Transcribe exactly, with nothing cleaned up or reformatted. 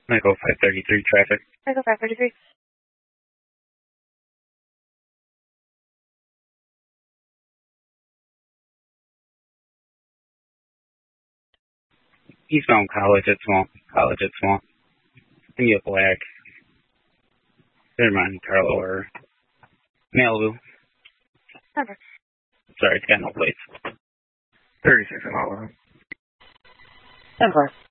Michael five thirty-three traffic. Michael five thirty-three. Eastbound College at Swamp. College at Swamp. Give me a black. Never mind, Carlo or Malibu. Number. Sorry, it's got no plates. thirty-six Malibu. Number.